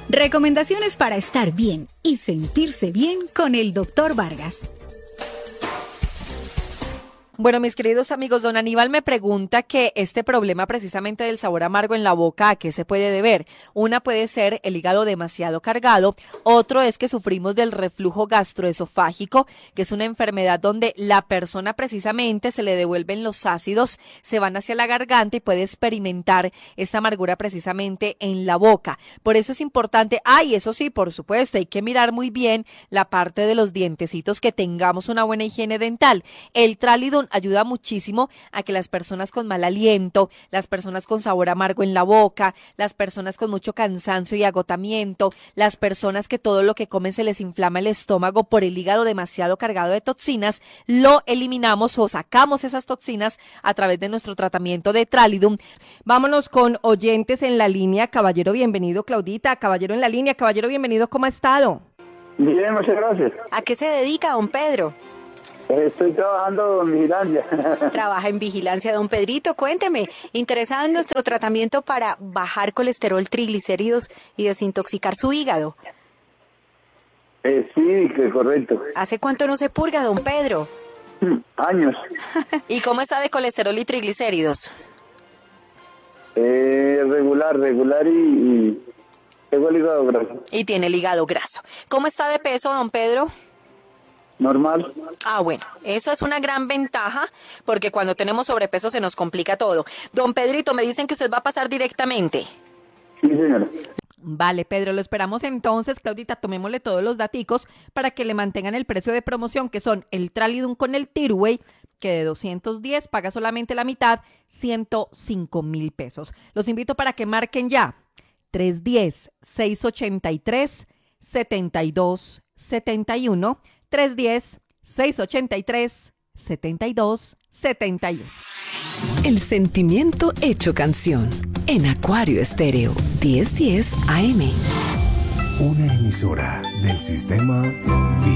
Recomendaciones para estar bien y sentirse bien con el Dr. Vargas. Bueno, mis queridos amigos, don Aníbal me pregunta que este problema precisamente del sabor amargo en la boca, ¿a qué se puede deber? Una puede ser el hígado demasiado cargado, otro es que sufrimos del reflujo gastroesofágico, que es una enfermedad donde la persona precisamente se le devuelven los ácidos, se van hacia la garganta y puede experimentar esta amargura precisamente en la boca. Por eso es importante, eso sí, por supuesto, hay que mirar muy bien la parte de los dientecitos, que tengamos una buena higiene dental. El Tralidon ayuda muchísimo a que las personas con mal aliento, las personas con sabor amargo en la boca, las personas con mucho cansancio y agotamiento, las personas que todo lo que comen se les inflama el estómago por el hígado demasiado cargado de toxinas, lo eliminamos o sacamos esas toxinas a través de nuestro tratamiento de Tralidon. Vámonos con oyentes en la línea. Caballero, bienvenido. Claudita, caballero en la línea. Caballero, bienvenido. ¿Cómo ha estado? Bien, muchas gracias. ¿A qué se dedica, don Pedro? Estoy trabajando en vigilancia. Trabaja en vigilancia, don Pedrito. Cuénteme, interesado en nuestro tratamiento para bajar colesterol, triglicéridos y desintoxicar su hígado. Sí, correcto. ¿Hace cuánto no se purga, don Pedro? Años. ¿Y cómo está de colesterol y triglicéridos? Regular y tengo el hígado graso. Y tiene el hígado graso. ¿Cómo está de peso, don Pedro? Normal. Bueno, eso es una gran ventaja, porque cuando tenemos sobrepeso se nos complica todo. Don Pedrito, me dicen que usted va a pasar directamente. Sí, señora. Vale, Pedro, lo esperamos entonces. Claudita, tomémosle todos los daticos para que le mantengan el precio de promoción, que son el Tralidon con el Tirway, que de 210 paga solamente la mitad, 105,000 pesos. Los invito para que marquen ya 310-683-7271, 310-683-7271. El sentimiento hecho canción en Acuario Estéreo 1010 AM. Una emisora del sistema